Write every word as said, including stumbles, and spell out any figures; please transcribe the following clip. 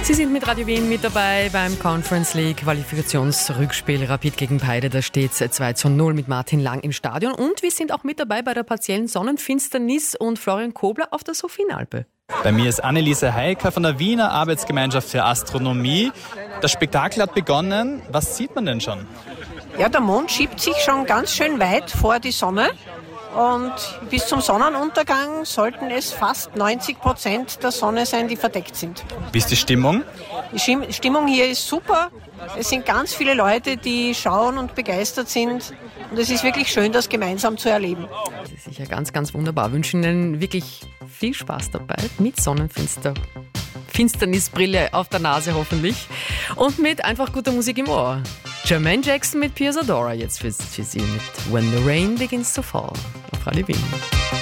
Sie sind mit Radio Wien mit dabei beim Conference League Qualifikationsrückspiel Rapid gegen Peide. Da steht es zwei zu null mit Martin Lang im Stadion. Und wir sind auch mit dabei bei der partiellen Sonnenfinsternis und Florian Kobler auf der Sophienalpe. Bei mir ist Anneliese Heiker von der Wiener Arbeitsgemeinschaft für Astronomie. Das Spektakel hat begonnen. Was sieht man denn schon? Ja, der Mond schiebt sich schon ganz schön weit vor die Sonne. Und bis zum Sonnenuntergang sollten es fast neunzig Prozent der Sonne sein, die verdeckt sind. Wie ist die Stimmung? Die Stimmung hier ist super. Es sind ganz viele Leute, die schauen und begeistert sind. Und es ist wirklich schön, das gemeinsam zu erleben. Das ist sicher ganz, ganz wunderbar. Wir wünschen Ihnen wirklich viel Spaß dabei mit Sonnenfinster. Finsternisbrille auf der Nase hoffentlich. Und mit einfach guter Musik im Ohr. Jermaine Jackson mit Pia Zadora jetzt für, für Sie mit When the Rain Begins to Fall auf Radio Wien.